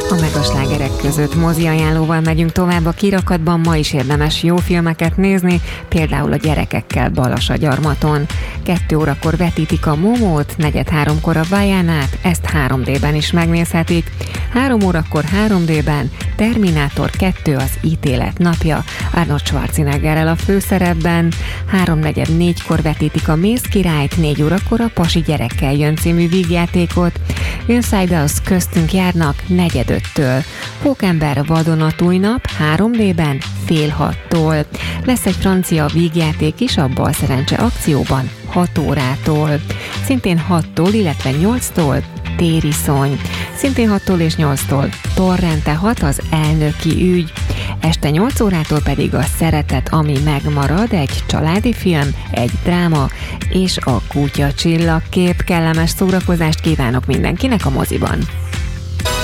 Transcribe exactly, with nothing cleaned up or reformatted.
A megaslágerek között mozi ajánlóval megyünk tovább a kirakatban, ma is érdemes jó filmeket nézni, például a Gyerekekkel Balassagyarmaton. Kettő órakor vetítik a Momót, negyed háromkor a Vajánát, ezt három dében is megnézhetik. Három órakor három dében Terminátor kettő az ítélet napja, Arnold Schwarzeneggerrel a főszerepben. Háromnegyed négykor vetítik a Mész királyt, négy órakor a Pasi gyerekkel jön című vígjátékot. Inside Us köztünk járnak negyed öttől. Pókember vadonatúj nap három dében fél hattól. Lesz egy francia vígjáték is a Balszerencse akcióban hat órától. Szintén hattól, illetve nyolctól Tériszony. Szintén hattól és nyolctól Torrente hat az elnöki ügy. Este nyolc órától pedig a Szeretet, ami megmarad, egy családi film, egy dráma és a Kutya csillagkép. Kellemes szórakozást kívánok mindenkinek a moziban!